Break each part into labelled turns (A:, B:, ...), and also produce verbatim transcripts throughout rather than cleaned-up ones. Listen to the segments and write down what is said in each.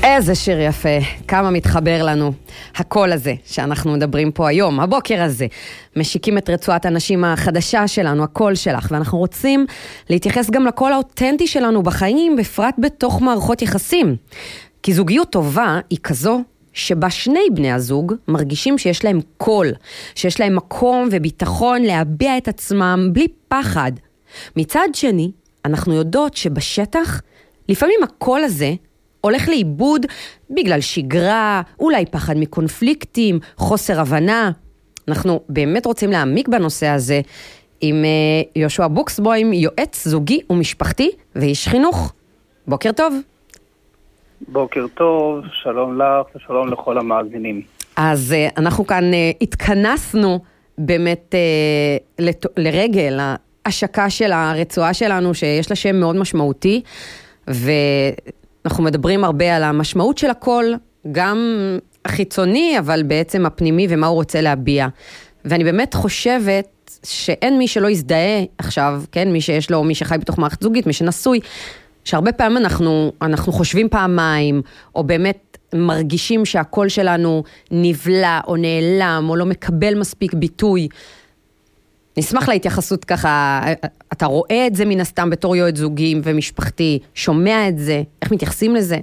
A: איזה שיר יפה, כמה מתחבר לנו הקול הזה שאנחנו מדברים פה היום, הבוקר הזה. משיקים את רצועת הנשים החדשה שלנו, הקול שלך, ואנחנו רוצים להתייחס גם לקול האותנטי שלנו בחיים, בפרט בתוך מערכות יחסים. כי זוגיות טובה היא כזו שבה שני בני הזוג מרגישים שיש להם קול, שיש להם מקום וביטחון להביע את עצמם בלי פחד. מצד שני, אנחנו יודעות שבשטח, לפעמים הקול הזה הולך לאיבוד בגלל שגרה, אולי פחד מקונפליקטים, חוסר הבנה. אנחנו באמת רוצים להעמיק בנושא הזה עם יהושע בוקסבוים, יועץ זוגי ומשפחתי ואיש חינוך. בוקר טוב.
B: בוקר טוב, שלום לך ושלום לכל המאזינים.
A: אז אנחנו כאן התכנסנו באמת לרגל ההשקה של הרצועה שלנו, שיש לה שם מאוד משמעותי, ואנחנו מדברים הרבה על המשמעות של הכל, גם החיצוני, אבל בעצם הפנימי ומה הוא רוצה להביע. ואני באמת חושבת שאין מי שלא יזדהה עכשיו, כן, מי שיש לו, מי שחי בתוך מערכת זוגית, מי שנשוי, שהרבה פעמים אנחנו, אנחנו חושבים פעמיים, או באמת מרגישים שהקול שלנו נבלע, או נעלם, או לא מקבל מספיק ביטוי. נשמח להתייחסות ככה, אתה רואה את זה מן הסתם בתור יועץ זוגי ומשפחתי, שומע את זה, איך מתייחסים לזה?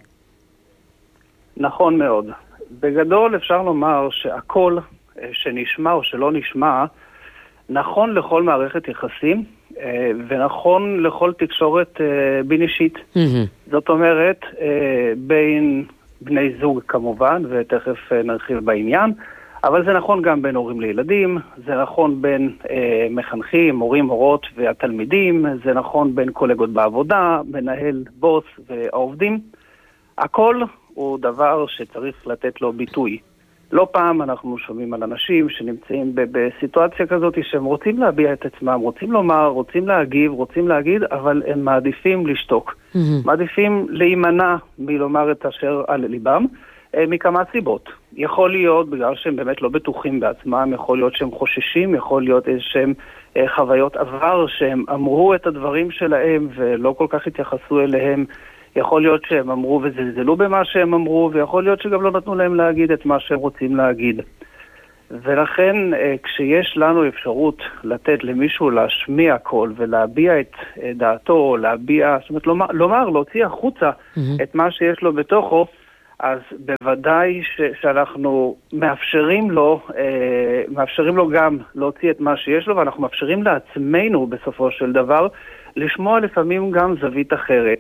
B: נכון מאוד. בגדול אפשר לומר שהקול שנשמע או שלא נשמע, נכון לכל מערכת יחסים, ונכון לכל תקשורת בין אישית. Mm-hmm. זאת אומרת, בין בני זוג כמובן, ותכף נרחיב בעניין, אבל זה נכון גם בין הורים לילדים, זה נכון בין אה, מחנכים, מורים, מורות והתלמידים, זה נכון בין קולגות בעבודה, מנהל, בוס והעובדים. הכל הוא דבר שצריך לתת לו ביטוי. לא פעם אנחנו שומעים על אנשים שנמצאים ב- בסיטואציה כזאת שהם רוצים להביע את עצמם, רוצים לומר, רוצים להגיב, רוצים להגיד, אבל הם מעדיפים לשתוק. Mm-hmm. מעדיפים להימנע מלומר את אשר על ליבם. מכמה סיבות. יכול להיות בגלל שהם באמת לא בטוחים בעצמם, יכול להיות שהם חוששים, יכול להיות איזשהם חוויות עבר שהם אמרו את הדברים שלהם ולא כל כך התייחסו אליהם, יכול להיות שהם אמרו וזלזלו במה שהם אמרו, ויכול להיות שגם לא נתנו להם להגיד את מה שהם רוצים להגיד. ולכן כשיש לנו אפשרות לתת למישהו להשמיע קול ולהביע את דעתו, להביע, זאת אומרת לומר, לומר להוציא החוצה mm-hmm. את מה שיש לו בתוכו, אז בוודאי ש- שאנחנו מאפשרים לו, אה, מאפשרים לו גם להוציא את מה שיש לו, ואנחנו מאפשרים לעצמנו בסופו של דבר לשמוע לפעמים גם זווית אחרת.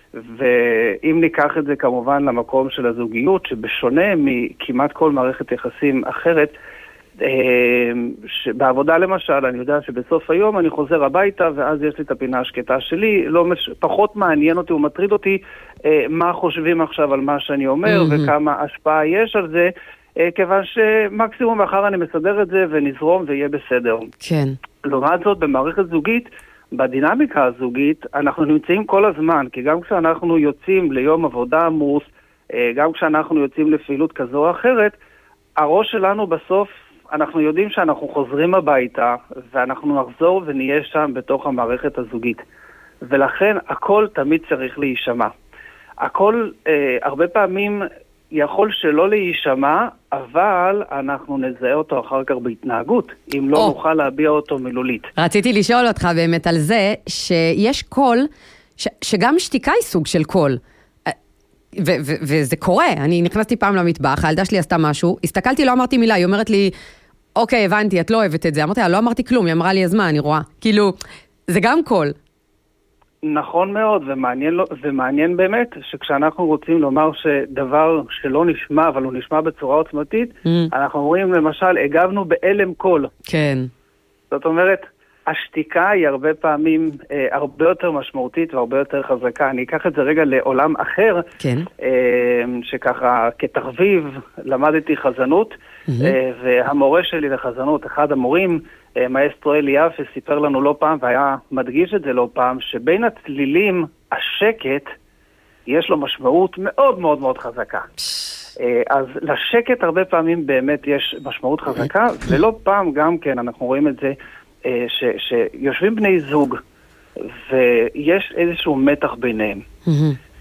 B: ואם ניקח את זה כמובן למקום של הזוגיות, שבשונה מכמעט כל מערכת יחסים אחרת, בעבודה למשל, אני יודע שבסוף היום אני חוזר הביתה ואז יש לי את הפינה השקטה שלי, לא מש... פחות מעניין אותי ומטריד אותי אה, מה חושבים עכשיו על מה שאני אומר mm-hmm. וכמה השפעה יש על זה, אה, כיוון שמקסימום מאחר אני מסדר את זה ונזרום ויהיה בסדר.
A: כן. לעומת
B: זאת, במערכת זוגית, בדינמיקה הזוגית, אנחנו נמצאים כל הזמן, כי גם כשאנחנו יוצאים ליום עבודה עמוס, אה, גם כשאנחנו יוצאים לפעילות כזו או אחרת, הראש שלנו בסוף אנחנו יודעים שאנחנו חוזרים הביתה, ואנחנו נחזור ונהיה שם בתוך המערכת הזוגית. ולכן הכל תמיד צריך להישמע. הכל אה, הרבה פעמים יכול שלא להישמע, אבל אנחנו נזהה אותו אחר כך בהתנהגות, אם לא oh. נוכל להביע אותו מילולית.
A: רציתי לשאול אותך באמת על זה, שיש קול, ש- שגם שתיקה היא סוג של קול. ו- ו- וזה קורה, אני נכנסתי פעם למטבח, הילדה שלי עשתה משהו, הסתכלתי, לא אמרתי מילה, היא אומרת לי, אוקיי, הבנתי, את לא אוהבת את זה. אמרתי, לא אמרתי כלום, היא אמרה לי, אז מה, אני רואה. כאילו, זה גם קול.
B: נכון מאוד, ומעניין, ומעניין באמת שכשאנחנו רוצים לומר שדבר שלא נשמע, אבל הוא נשמע בצורה עוצמתית, mm. אנחנו אומרים, למשל, הגבנו באלם קול.
A: כן.
B: זאת אומרת, השתיקה היא הרבה פעמים אה, הרבה יותר משמעותית והרבה יותר חזקה. אני אקח את זה רגע לעולם אחר,
A: כן.
B: אה, שככה כתחביב למדתי חזנות, mm-hmm. אה, והמורה שלי לחזנות, אחד המורים, אה, מאסטרו אלי יפה, סיפר לנו לא פעם, והיה מדגיש את זה לא פעם, שבין הצלילים השקט, יש לו משמעות מאוד מאוד מאוד חזקה. אה, אז לשקט הרבה פעמים באמת יש משמעות חזקה, ולא פעם גם כן, אנחנו רואים את זה, ש, שיושבים בני זוג ויש איזשהו מתח ביניהם mm-hmm.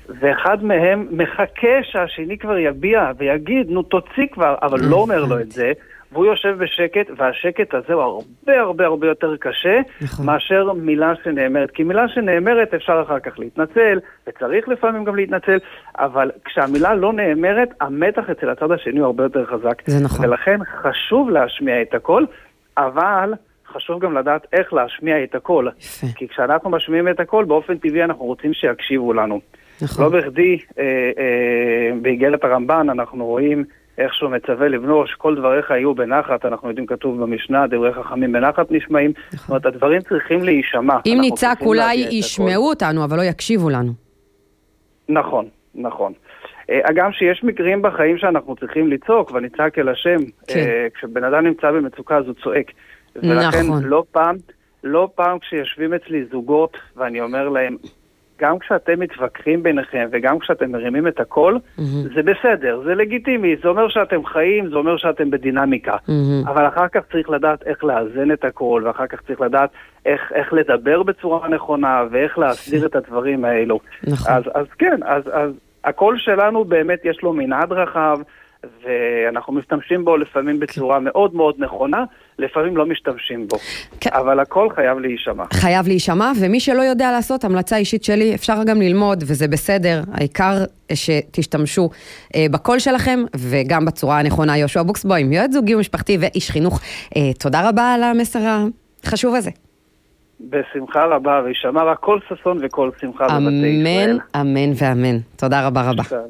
B: ואחד מהם מחכה שהשני כבר יביע ויגיד, נו תוציא כבר, אבל לא אומר לו את זה, והוא יושב בשקט, והשקט הזה הוא הרבה הרבה הרבה יותר קשה מאשר מילה שנאמרת. כי מילה שנאמרת אפשר אחר כך להתנצל, וצריך לפעמים גם להתנצל, אבל כשהמילה לא נאמרת, המתח אצל הצד השני הוא הרבה יותר חזק.
A: זה נכון.
B: ולכן חשוב להשמיע את הכל, אבל חשוב גם לדעת איך להשמיע את הכל. יפה. כי כשאנחנו משמיעים את הכל, באופן טבעי אנחנו רוצים שיקשיבו לנו. נכון. לא בכדי, אה, אה, באיגרת הרמב"ן אנחנו רואים איך שהוא מצווה לבנו, שכל דבריך יהיו בנחת, אנחנו יודעים כתוב במשנה, דברי חכמים בנחת נשמעים, נכון. זאת אומרת, הדברים צריכים להישמע.
A: אם ניצק אולי ישמעו אותנו, אבל לא יקשיבו לנו.
B: נכון, נכון. אגם שיש מקרים בחיים שאנחנו צריכים לצעוק, ונצעק אל השם, כן. כשבן אדם נמצא במצוקה אז הוא צועק. ולכן נכון. לא פעם, לא פעם כשיושבים אצלי זוגות, ואני אומר להם, גם כשאתם מתווכחים ביניכם וגם כשאתם מרימים את הכל, mm-hmm. זה בסדר, זה לגיטימי, זה אומר שאתם חיים, זה אומר שאתם בדינמיקה. Mm-hmm. אבל אחר כך צריך לדעת איך לאזן את הכל, ואחר כך צריך לדעת איך, איך לדבר בצורה נכונה, ואיך להסדיר את הדברים האלו. נכון. אז, אז כן, אז, אז הכל שלנו באמת יש לו מנעד רחב, ואנחנו משתמשים בו לפעמים בצורה מאוד מאוד נכונה, לפעמים לא משתמשים בו. כן. אבל הכל חייב להישמע.
A: חייב להישמע, ומי שלא יודע לעשות, המלצה אישית שלי, אפשר גם ללמוד, וזה בסדר. העיקר שתשתמשו אה, בקול שלכם, וגם בצורה הנכונה. יהושע בוקסבוים, יועץ זוגי ומשפחתי ואיש חינוך. אה, תודה רבה על המסר החשוב הזה.
B: בשמחה רבה, וישמע רק כל ששון וכל שמחה בבתי ישראל.
A: אמן, אמן ואמן. תודה רבה רבה.
B: שלום.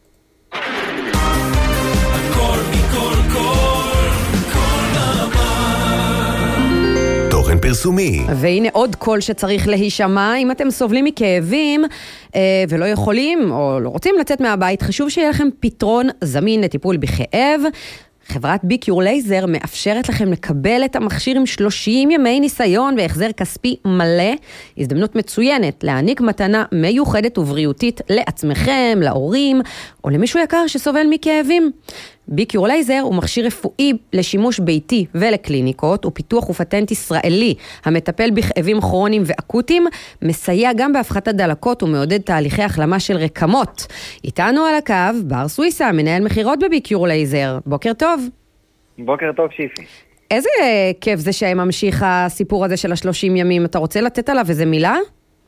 C: תוכן פרסומי.
A: והנה עוד קול שצריך להישמע. אם אתם סובלים מכאבים אה, ולא יכולים או לא רוצים לצאת מהבית, חשוב שיהיה לכם פתרון זמין לטיפול בכאב. חברת ביקיור לייזר מאפשרת לכם לקבל את המכשיר עם שלושים ימי ניסיון והחזר כספי מלא. הזדמנות מצוינת להעניק מתנה מיוחדת ובריאותית לעצמכם, להורים או למישהו יקר שסובל מכאבים. ביקיור לייזר הוא מכשיר רפואי לשימוש ביתי ולקליניקות, הוא פיתוח ופטנט ישראלי המטפל בכאבים כרוניים ואקוטיים, מסייע גם בהפחתת דלקות ומעודד תהליכי החלמה של רקמות. איתנו על הקו בר סוויסה, מנהל מחירות בביקיור לייזר. בוקר טוב.
D: בוקר טוב שיפי.
A: איזה כיף זה שממשיך הסיפור הזה של השלושים ימים, אתה רוצה לתת עליו איזה מילה?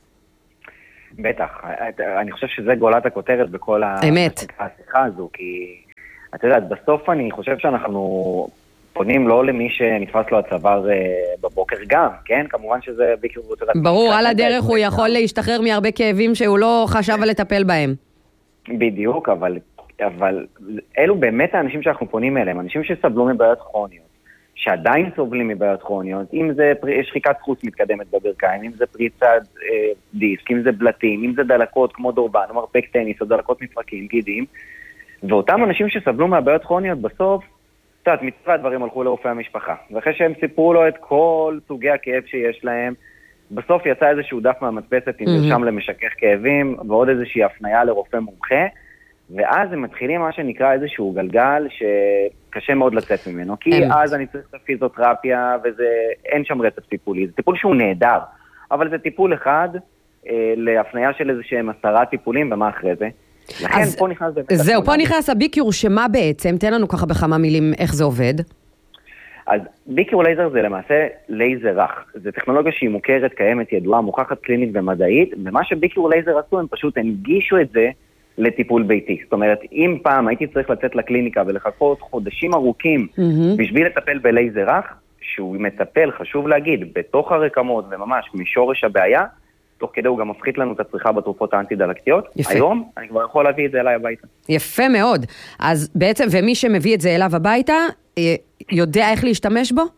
D: בטח, אני חושב שזה גולת הכותרת בכל
A: האמת.
D: השיחה הזו, כי את יודעת, בסוף אני חושב שאנחנו פונים לא למי שנתפס לו הצוואר בבוקר גם, כן? כמובן שזה ביקור...
A: ברור, על הדרך הוא יכול להשתחרר מהרבה כאבים שהוא לא חשב על לטפל בהם.
D: בדיוק, אבל, אבל אלו באמת האנשים שאנחנו פונים אליהם, אנשים שסבלו מבעיות כרוניות, שעדיין סובלים מבעיות כרוניות, אם זה שחיקת חוץ מתקדמת בברכיים, אם זה פריצת אה, דיסק, אם זה בלטים, אם זה דלקות כמו דורבן, או מרפק טניס, או דלקות מפרקים, גידים, ואותם אנשים שסבלו מהבעיות כרוניות בסוף, קצת מצווה הדברים הלכו לרופא המשפחה. ואחרי שהם סיפרו לו את כל סוגי הכאב שיש להם, בסוף יצא איזשהו דף מהמדפסת עם מרשם למשכך כאבים, ועוד איזושהי הפניה לרופא מומחה, ואז הם מתחילים מה שנקרא איזשהו גלגל שקשה מאוד לצאת ממנו, כי אז אני צריך את הפיזיותרפיה, ואין שם רצף טיפולי. זה טיפול שהוא נהדר, אבל זה טיפול אחד אה, להפניה של איזשהם עשרה טיפולים, ומה אחרי זה? לכן פה נכנס באמת...
A: זהו, פה נכנס הביקיור, שמה בעצם? תן לנו ככה בכמה מילים איך זה עובד.
D: אז ביקיור לייזר זה למעשה לייזר רך. זו טכנולוגיה שהיא מוכרת, קיימת, ידועה, מוכחת קלינית ומדעית, ומה שביקיור לייזר עשו, הם פשוט הנגישו את זה לטיפול ביתי. זאת אומרת, אם פעם הייתי צריך לצאת לקליניקה ולחכות חודשים ארוכים בשביל לטפל בלייזר רך, שהוא מטפל, חשוב להגיד, בתוך הרקמות וממש משורש הבעיה, תוך כדי הוא גם מפחית לנו את הצריכה בתרופות האנטי-דלקתיות. יפה. היום אני כבר יכול להביא את זה אליי הביתה.
A: יפה מאוד. אז בעצם, ומי שמביא את זה אליו הביתה, יודע איך להשתמש בו?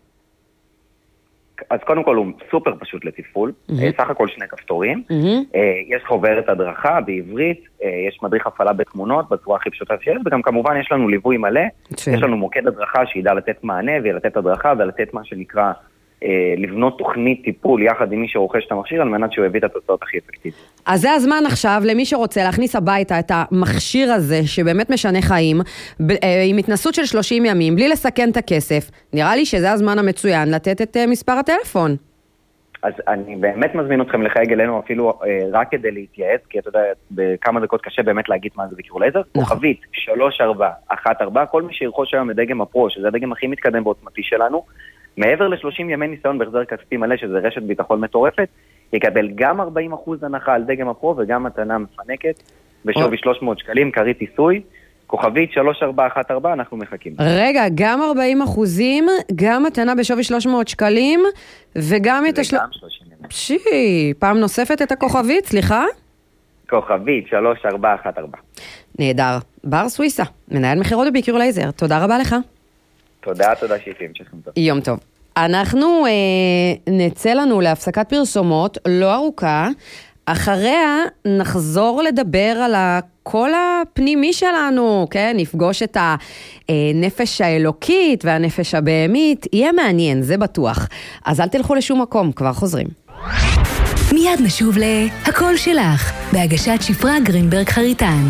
D: אז קודם כל הוא סופר פשוט לתפעול, mm-hmm. סך הכל שני כפתורים, mm-hmm. יש חוברת הדרכה בעברית, יש מדריך הפעלה בתמונות בצורה הכי פשוטה שיש, וגם כמובן יש לנו ליווי מלא, okay. יש לנו מוקד הדרכה שידע לתת מענה ולתת הדרכה ולתת מה שנקרא לבנות תוכנית טיפול יחד עם מי שרוכש את המכשיר על מנת שהוא יביא את התוצאות הכי אפקטיביות.
A: אז זה הזמן עכשיו למי שרוצה להכניס הביתה את המכשיר הזה שבאמת משנה חיים עם התנסות של שלושים ימים בלי לסכן את הכסף. נראה לי שזה הזמן המצוין לתת את מספר הטלפון.
D: אז אני באמת מזמין אתכם לחייג אלינו אפילו אה, רק כדי להתייעץ, כי אתה יודע, בכמה דקות קשה באמת להגיד מה זה בקירור לייזר. כוכבית שלוש ארבע אחת ארבע, כל מי שירכוש היום את דגם הפרו, שזה הדגם הכי מתקדם ועוצמתי שלנו, מעבר ל-שלושים ימי ניסיון בהחזר כספי מלא, שזה רשת ביטחון מטורפת, יקבל גם ארבעים אחוז הנחה על דגם הפרו וגם מתנה מפנקת בשווי שלוש מאות שקלים, כרית עיסוי. כוכבית שלוש ארבע אחת ארבע, אנחנו מחכים.
A: רגע, גם ארבעים אחוזים, גם מתנה בשווי שלוש מאות שקלים, וגם את השלוש... פשי, פעם נוספת את הכוכבית, סליחה?
D: כוכבית שלוש ארבע אחת ארבע.
A: נהדר. בר סוויסה, מנהל מחירות בקירור לייזר, תודה רבה לך.
D: תודה, תודה שיפים, שכם טוב.
A: יום טוב. אנחנו אה, נצא לנו להפסקת פרסומות, לא ארוכה, אחריה נחזור לדבר על הקול הפנימי שלנו, כן? נפגוש את הנפש האלוקית והנפש הבהמית, יהיה מעניין, זה בטוח. אז אל תלכו לשום מקום, כבר חוזרים.
C: מיד נשוב להקול שלך, בהגשת שפרה גרינברג חריטן.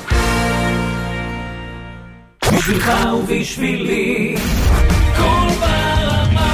E: בשבילך ובשבילי, כל ברמה.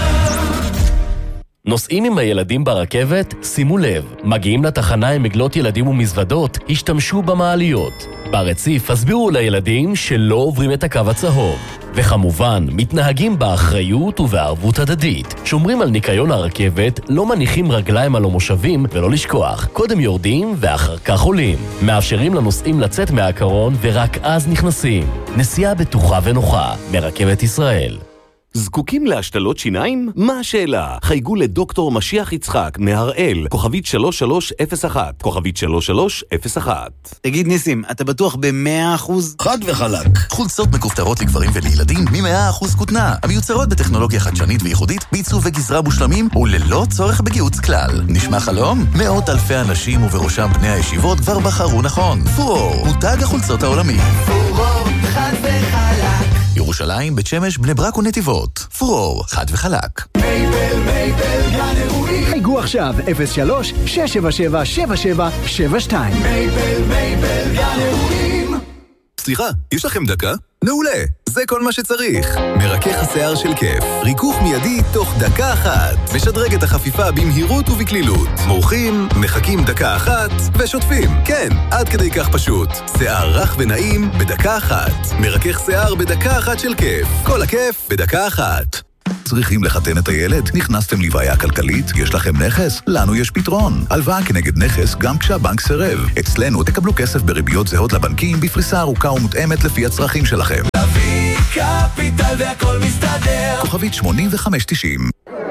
F: נוסעים עם הילדים ברכבת? שימו לב, מגיעים לתחנה עם מגלות ילדים ומזוודות, השתמשו במעליות. ברציף הסבירו לילדים שלא עוברים את הקו הצהוב. וכמובן, מתנהגים באחריות ובערבות הדדית. שומרים על ניקיון הרכבת, לא מניחים רגליים על המושבים ולא לשכוח. קודם יורדים ואחר כך עולים. מאפשרים לנוסעים לצאת מהקרון ורק אז נכנסים. נסיעה בטוחה ונוחה מרכבת ישראל.
G: זקוקים להשתלות שיניים? מה השאלה? חייגו לדוקטור משיח יצחק מהראל, כוכבית שלוש שלוש אפס אחת, כוכבית שלוש שלוש אפס אחת.
H: תגיד ניסים, אתה בטוח ב-מאה אחוז?
I: חד וחלק. חולצות מכופתרות לגברים ולילדים מ-מאה אחוז כותנה, המיוצרות בטכנולוגיה חדשנית וייחודית, בעיצוב וגזרה מושלמים וללא צורך בגיוץ כלל. נשמע חלום? מאות אלפי אנשים ובראשם בני הישיבות כבר בחרו נכון. פורור, מותג החולצות העולמי.
E: פורור, חד וחלק.
I: ירושלים, בית שמש, בני ברק ונתיבות. פורור, חד וחלק.
E: מייבל, מייבל, גן אירועים.
J: חייגו עכשיו אפס שלוש שש שבע שבע שבע שבע שבע שתיים.
E: מייבל, מייבל, גן אירועים.
K: סליחה, יש לכם דקה? מעולה, זה כל מה שצריך. מרכך השיער של כיף, ריכוך מיידי תוך דקה אחת. משדרג את החפיפה במהירות ובקלילות. מורחים, מחכים דקה אחת ושוטפים. כן, עד כדי כך פשוט. שיער רך ונעים בדקה אחת. מרכך שיער בדקה אחת של כיף. כל הכיף בדקה אחת.
I: צריכים לחתן את הילד? נכנסתם לבעיה כלכלית? יש לכם נכס? לנו יש פתרון. הלוואה כנגד נכס גם כשהבנק סירב. אצלנו תקבלו כסף בריביות זהות לבנקים בפריסה ארוכה ומותאמת לפי הצרכים שלכם.
E: תביא קפיטל והכל מסתדר.
I: כוכבית שמונים וחמש תשעים.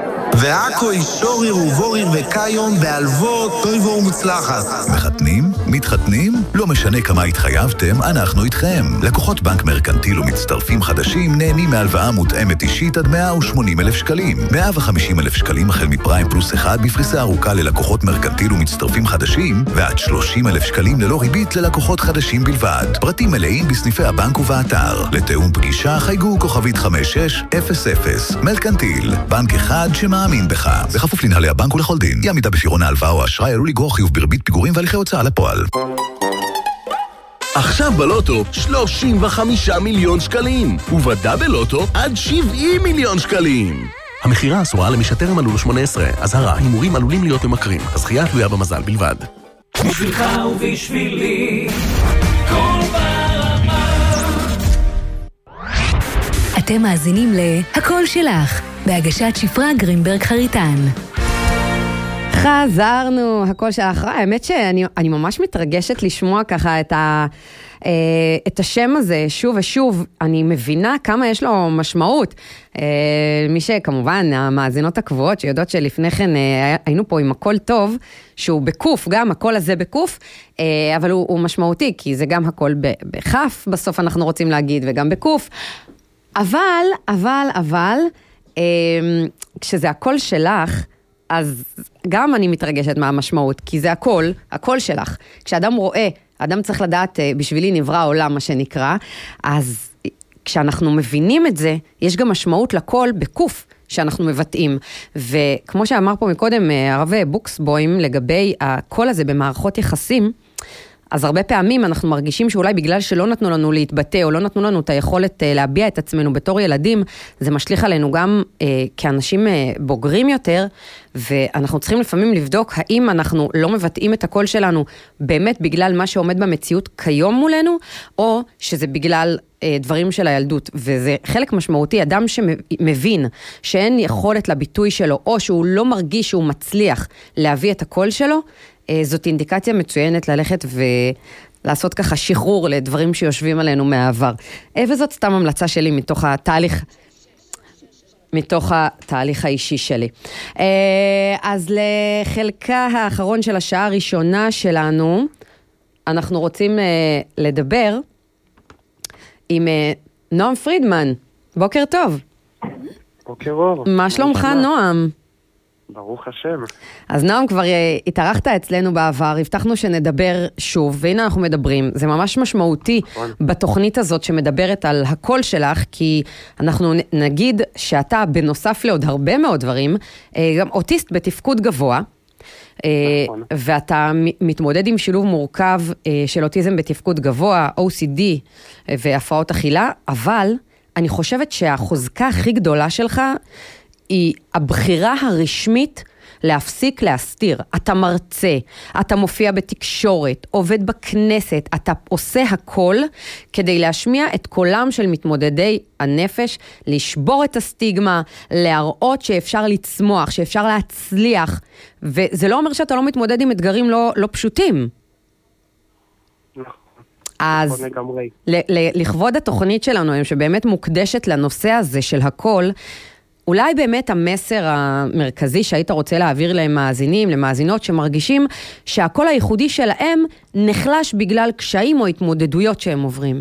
L: ועכו אישוריר ובוריר וקיום בהלוות טויבו ומוצלחת.
I: מחתנים? מתחתנים? לא משנה כמה התחייבתם, אנחנו איתכם. לקוחות בנק מרקנטיל ומצטרפים חדשים נהנים מהלוואה מותאמת אישית עד מאה ושמונים אלף שקלים. מאה וחמישים אלף שקלים החל מפריים פלוס אחד בפריסה ארוכה ללקוחות מרקנטיל ומצטרפים חדשים, ועד שלושים אלף שקלים ללא ריבית ללקוחות חדשים בלבד. פרטים מלאים בסניפי הבנק ובאתר. לתאום פגישה חייגו כוכבית חמש שש אפס אפס. מרקנטיל, בנק אחד שמאמין בך. בכפוף לנהלי הבנק ולכל דין. אי עמידה בפירעון ההלוואה או האשראי עלול לגרור חיוב בריבית פיגורים והליכי הוצאה לפועל.
G: עכשיו בלוטו שלושים וחמישה מיליון שקלים, ובדאבל לוטו עד שבעים מיליון שקלים. המחירה אסורה למי שטרם מלאו לו שמונה עשרה. אזהרה, הימורים עלולים להיות ממכרים. הזכייה תלויה במזל בלבד.
E: בשבילך ובשבילי, כל ברמה.
C: אתם מאזינים להקול שלך, בהגשת שפרה גרינברג חריטן.
A: חזרנו, הקול שלך. האמת שאני אני ממש מתרגשת לשמוע ככה את, ה, אה, את השם הזה שוב ושוב. אני מבינה כמה יש לו משמעות. אה, מי שכמובן, המאזינות הקבועות שיודעות שלפני כן אה, היינו פה עם הקול טוב, שהוא בקוף, גם הקול הזה בקוף, אה, אבל הוא, הוא משמעותי, כי זה גם הקול בחף, בסוף אנחנו רוצים להגיד, וגם בקוף. אבל, אבל, אבל, אה, כשזה הקול שלך, אז גם אני מתרגשת מהמשמעות, כי זה הכל, הכל שלך. כשאדם רואה, אדם צריך לדעת, בשבילי נברא העולם, מה שנקרא, אז כשאנחנו מבינים את זה, יש גם משמעות לכל בקוף שאנחנו מבטאים. וכמו שאמר פה מקודם, הרב בוקסבוים, לגבי הקול הזה במערכות יחסים, אז הרבה פעמים אנחנו מרגישים שאולי בגלל שלא נתנו לנו להתבטא, או לא נתנו לנו את היכולת להביע את עצמנו בתור ילדים, זה משליך עלינו גם אה, כאנשים אה, בוגרים יותר, ואנחנו צריכים לפעמים לבדוק האם אנחנו לא מבטאים את הקול שלנו באמת בגלל מה שעומד במציאות כיום מולנו, או שזה בגלל אה, דברים של הילדות, וזה חלק משמעותי, אדם שמבין שאין יכולת לביטוי שלו, או שהוא לא מרגיש שהוא מצליח להביא את הקול שלו, זאת אינדיקציה מצוינת ללכת ולעשות ככה שחרור לדברים שיושבים עלינו מהעבר. וזאת סתם המלצה שלי מתוך התהליך, מתוך התהליך האישי שלי. אז לחלקה האחרון של השעה הראשונה שלנו, אנחנו רוצים לדבר עם נועם פרידמן. בוקר טוב.
M: בוקר אור.
A: מה שלומך, נועם?
M: ברוך השם.
A: אז נועם, כבר התארחת אצלנו בעבר, הבטחנו שנדבר שוב, והנה אנחנו מדברים. זה ממש משמעותי בתוכנית הזאת שמדברת על הקול שלך, כי אנחנו נגיד שאתה, בנוסף לעוד הרבה מאוד דברים, גם אוטיסט בתפקוד גבוה, נכון. ואתה מתמודד עם שילוב מורכב של אוטיזם בתפקוד גבוה, או סי די והפרעות אכילה, אבל אני חושבת שהחוזקה הכי גדולה שלך היא הבחירה הרשמית להפסיק להסתיר. אתה מרצה, אתה מופיע בתקשורת, עובד בכנסת, אתה עושה הכל כדי להשמיע את קולם של מתמודדי הנפש, לשבור את הסטיגמה, להראות שאפשר לצמוח, שאפשר להצליח, וזה לא אומר שאתה לא מתמודד עם אתגרים לא, לא פשוטים. אז לכבוד התוכנית שלנו, שבאמת מוקדשת לנושא הזה של הכל, אולי באמת המסר המרכזי שהיית רוצה להעביר למאזינים, למאזינות שמרגישים שהקול הייחודי שלהם נחלש בגלל קשיים או התמודדויות שהם עוברים.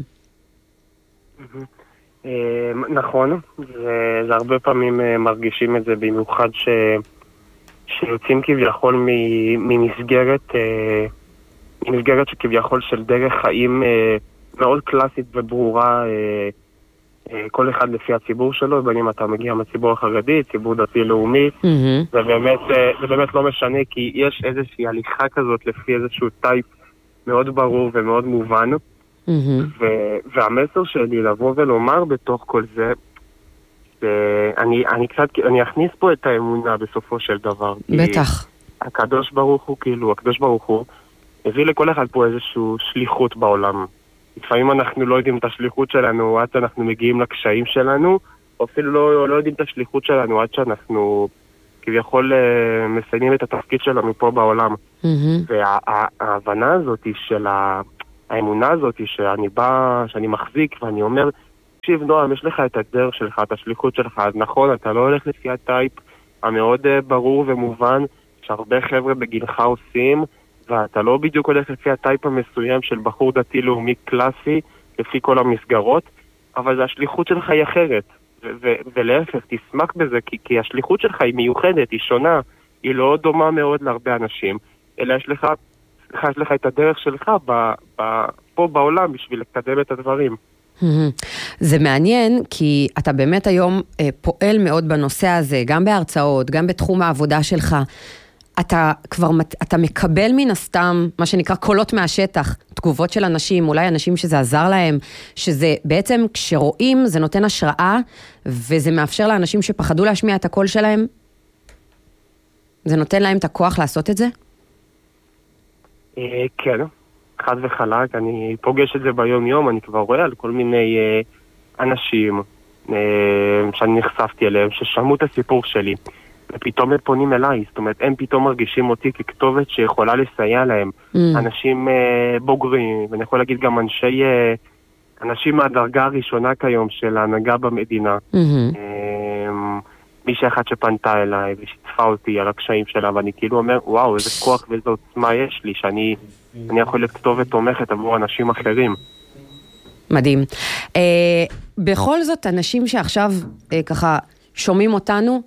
M: נכון, זה הרבה פעמים מרגישים את זה, במיוחד שיוצאים כביכול ממסגרת, ממסגרת שכביכול של דרך חיים מאוד קלאסית וברורה, כל אחד לפי הציבור שלו, בין אם אתה מגיע מהציבור החרדי, ציבור דתי-לאומי, mm-hmm. זה, באמת, זה באמת לא משנה, כי יש איזושהי הליכה כזאת לפי איזשהו טייפ מאוד ברור ומאוד מובן, mm-hmm. ו- והמסר שלי לבוא ולומר בתוך כל זה, אני, אני קצת, אני אכניס פה את האמונה בסופו של דבר.
A: בטח.
M: הקדוש ברוך הוא, כאילו, הקדוש ברוך הוא, הביא לכל אחד פה איזשהו שליחות בעולם. לפעמים אנחנו לא יודעים את השליחות שלנו עד שאנחנו מגיעים לקשיים שלנו, או אפילו לא, לא יודעים את השליחות שלנו עד שאנחנו כביכול uh, מסיימים את התפקיד שלנו פה בעולם. Mm-hmm. וההבנה הזאת של האמונה הזאת שאני בא, שאני מחזיק ואני אומר, תקשיב נועם, יש לך את הדרך שלך, את השליחות שלך, אז נכון, אתה לא הולך לפי הטייפ המאוד uh, ברור ומובן שהרבה חבר'ה בגילך עושים, ואתה לא בדיוק הולך לפי הטייפ המסוים של בחור דתי-לאומי קלאסי, לפי כל המסגרות, אבל השליחות שלך היא אחרת. ו- ו- ולהפך, תשמח בזה, כי-, כי השליחות שלך היא מיוחדת, היא שונה, היא לא דומה מאוד להרבה אנשים, אלא יש לך, יש לך את הדרך שלך ב- ב- פה בעולם בשביל לקדם את הדברים.
A: זה מעניין, כי אתה באמת היום פועל מאוד בנושא הזה, גם בהרצאות, גם בתחום העבודה שלך, אתה כבר, אתה מקבל מן הסתם, מה שנקרא קולות מהשטח, תגובות של אנשים, אולי אנשים שזה עזר להם, שזה בעצם כשרואים, זה נותן השראה, וזה מאפשר לאנשים שפחדו להשמיע את הקול שלהם, זה נותן להם את הכוח לעשות את זה?
M: כן, חד וחלק, אני פוגש את זה ביום יום, אני כבר רואה על כל מיני אנשים שאני נחשפתי אליהם, ששמעו את הסיפור שלי. ופתאום הם פונים אליי, זאת אומרת, הם פתאום מרגישים אותי ככתובת שיכולה לסייע להם. Mm. אנשים uh, בוגרים, ואני יכול להגיד גם אנשי, uh, אנשים מהדרגה הראשונה כיום של ההנהגה במדינה. Mm-hmm. Uh, מישהי אחת שפנתה אליי ושיתפה אותי על הקשיים שלה, ואני כאילו אומר, וואו, איזה כוח ואיזה עוצמה יש לי, שאני אני יכול להיות כתובת תומכת עבור אנשים אחרים.
A: מדהים. Uh, בכל זאת, אנשים שעכשיו uh, ככה שומעים אותנו,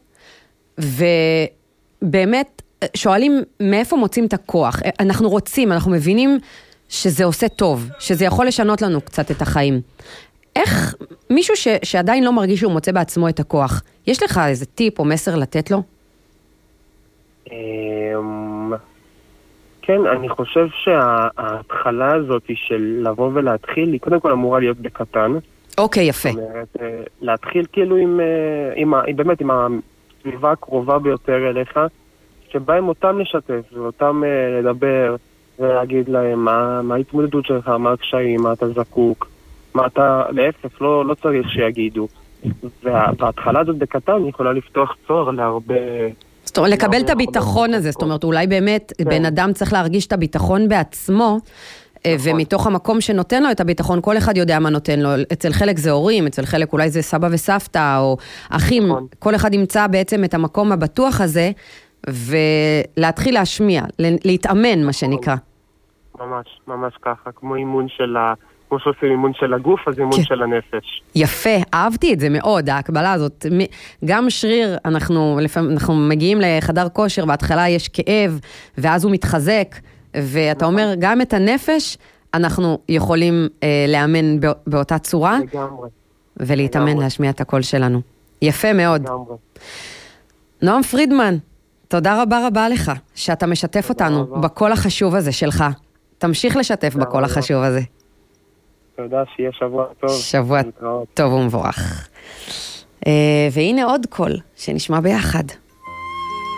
A: ובאמת שואלים מאיפה מוצאים את הכוח. אנחנו רוצים, אנחנו מבינים שזה עושה טוב, שזה יכול לשנות לנו קצת את החיים. איך מישהו ש, שעדיין לא מרגיש שהוא מוצא בעצמו את הכוח, יש לך איזה טיפ או מסר לתת לו?
M: כן, אני חושב שההתחלה הזאת של לבוא ולהתחיל, היא קודם כל אמורה להיות בקטן.
A: אוקיי, יפה.
M: זאת אומרת, להתחיל כאילו עם, עם, עם, באמת עם הסביבה הקרובה ביותר אליך, שבהם אותם לשתף, ואותם לדבר, ולהגיד להם מה, מה ההתמודדות שלך, מה הקשיים, מה אתה זקוק, מה אתה, להפך, לא, לא צריך שיגידו. וה, וההתחלה הזאת בקטן יכולה לפתוח צוהר להרבה...
A: זאת אומרת, לקבל את הביטחון הזה, זאת אומרת, אולי באמת בן אדם צריך להרגיש את הביטחון בעצמו, ומתוך המקום שנותן לו את הביטחון, כל אחד יודע מה נותן לו. אצל חלק זה הורים, אצל חלק אולי זה סבא וסבתא, או אחים. כל אחד ימצא בעצם את המקום הבטוח הזה, ולהתחיל להשמיע, להתאמן, מה שנקרא.
M: ממש, ממש ככה, כמו אימון של ה... כמו שעושים אימון של הגוף, אז אימון של הנפש.
A: יפה, אהבתי את זה מאוד, ההקבלה הזאת. גם שריר, אנחנו, לפעמים, אנחנו מגיעים לחדר כושר, בהתחלה יש כאב, ואז הוא מתחזק, ואתה אומר, גם את הנפש, אנחנו יכולים אה, לאמן באותה צורה,
M: לגמרי.
A: ולהתאמן
M: לגמרי.
A: להשמיע את הקול שלנו. יפה מאוד.
M: לגמרי.
A: נועם פרידמן, תודה רבה רבה לך, שאתה משתף אותנו
M: רבה.
A: בקול החשוב הזה שלך. תמשיך לשתף בקול
M: רבה.
A: החשוב הזה.
M: תודה, שיהיה שבוע טוב.
A: שבוע טוב ומבורך. והנה עוד קול שנשמע ביחד.